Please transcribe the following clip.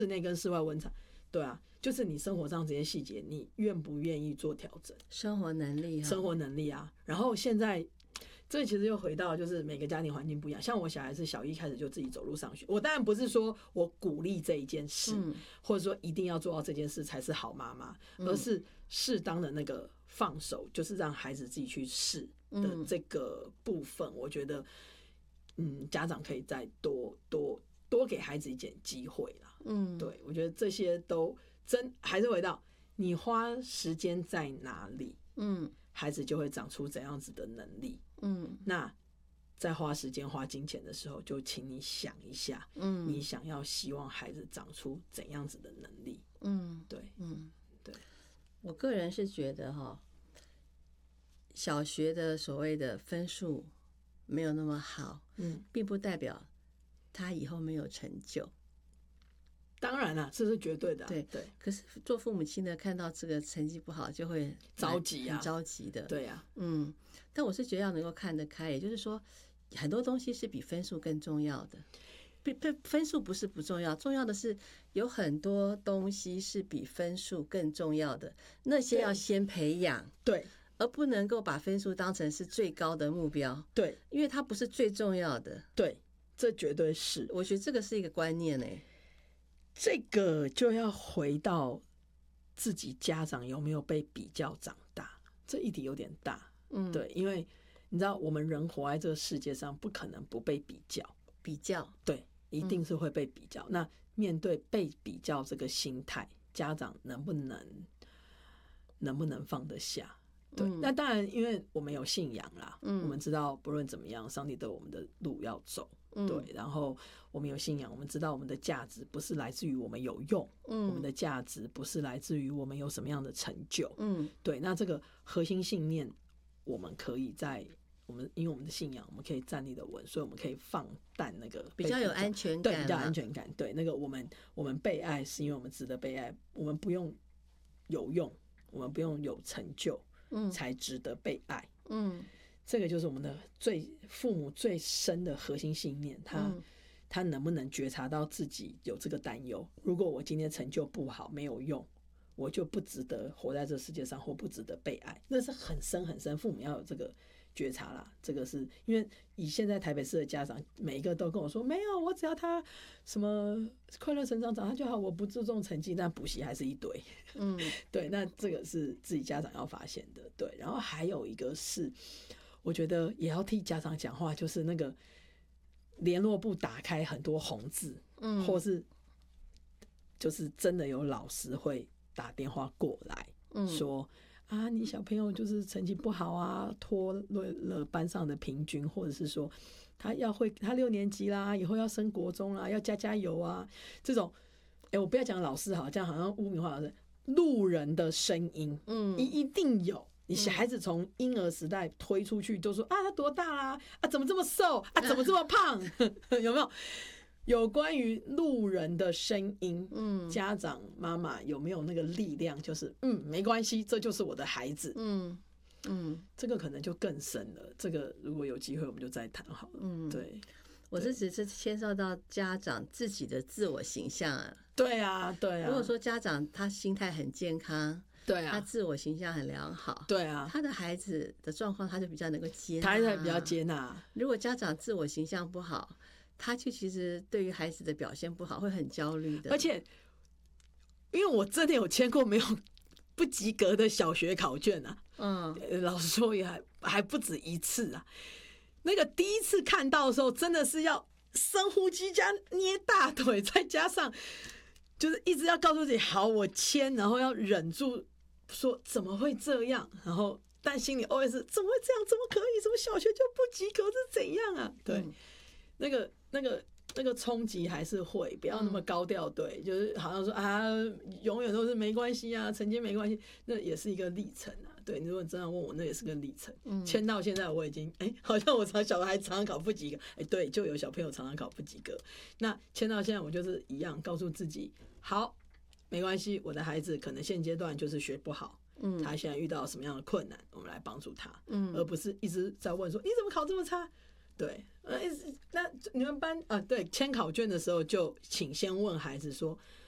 室内跟室外温差，对啊，就是你生活上这些细节，你愿不愿意做调整？ 生活能力， 生活能力啊。然后现在这其实又回到就是每个家庭环境不一样，像我小孩是小一开始就自己走路上学，我当然不是说我鼓励这一件事，或者说一定要做到这件事才是好妈妈，而是适当的那个放手，就是让孩子自己去试的这个部分，我觉得家长可以再多给孩子一点机会啦。对，我觉得这些都还是回到你花时间在哪里，孩子就会长出怎样子的能力。那在花时间花金钱的时候，就请你想一下，你想要希望孩子长出怎样子的能力。对，对， 我个人是觉得小学的所谓的分数没有那么好，并不代表他以后没有成就。 当然啦，这是绝对的。 对。可是做父母亲的看到这个成绩不好，就会着急啊， 很着急的。 对啊， 但我是觉得要能够看得开，也就是说，很多东西是比分数更重要的。分数不是不重要，重要的是有很多东西是比分数更重要的，那些要先培养。 对。 而不能够把分数当成是最高的目标。 对， 因为它不是最重要的。 对，这绝对是。 我觉得这个是一个观念这个就要回到自己家长有没有被比较长大，这议题有点大。对，因为你知道我们人活在这个世界上，不可能不被比较。对，一定是会被比较。那面对被比较这个心态，家长能不能放得下？对，那当然，因为我们有信仰啦，我们知道不论怎么样，上帝都有我们的路要走。对，然后我们有信仰，我们知道我们的价值不是来自于我们有用，我们的价值不是来自于我们有什么样的成就。对，那这个核心信念，我们可以因为我们的信仰，我们可以站立的稳，所以我们可以放淡那个比较有安全感， 对，比较安全感。对，那个我们被爱是因为我们值得被爱，我们不用有用，我们不用有成就。才值得被爱。这个就是我们的父母最深的核心信念。他能不能觉察到自己有这个担忧？如果我今天成就不好，没有用，我就不值得活在这世界上，或不值得被爱。那是很深很深，父母要有这个觉察啦。这个是因为以现在台北市的家长，每一个都跟我说，没有，我只要他什么快乐成长长大就好，我不注重成绩，但补习还是一堆。对，那这个是自己家长要发现的。对，然后还有一个是，我觉得也要替家长讲话，就是那个联络簿打开很多红字，或是就是真的有老师会打电话过来，说啊，你小朋友就是成绩不好啊，拖了班上的平均，或者是说他6年级啦，以后要升国中啦，要加油啊，这种，我不要讲老师好，这样好像污名化老师，路人的声音，一定有。你小孩子从婴儿时代推出去，都说啊，他多大啦？啊，怎么这么瘦？啊，怎么这么胖？有没有？有关于路人的声音，家长妈妈有没有那个力量？就是没关系，这就是我的孩子。这个可能就更深了。这个如果有机会，我们就再谈好了。对， 我这只是牵涉到家长自己的自我形象啊。 对啊，对啊。 如果说家长他心态很健康， 对啊， 他自我形象很良好， 对啊， 他的孩子的状况他就比较能够接纳， 他才比较接纳。 如果家长自我形象不好，他就其实对于孩子的表现不好会很焦虑的。 而且因为我真的有签过没有不及格的小学考卷啊，老实说也还不止一次啊。那个第一次看到的时候，真的是要深呼吸加捏大腿，再加上就是一直要告诉自己好我签，然后要忍住说怎么会这样，然后但心里 always 怎么会这样，怎么可以，怎么小学就不及格，这怎样啊？对，那个冲击还是会，不要那么高调。对，就是好像说啊，永远都是没关系啊，成绩没关系，那也是一个历程啊。对，你如果真的问我，那也是个历程。签到现在我已经好像我小孩常常考不及格，对，就有小朋友常常考不及格。那签到现在我就是一样，告诉自己好，没关系，我的孩子可能现阶段就是学不好。他现在遇到什么样的困难，我们来帮助他，而不是一直在问说你怎么考这么差。对，那你们班对签考卷的时候，就请先问孩子说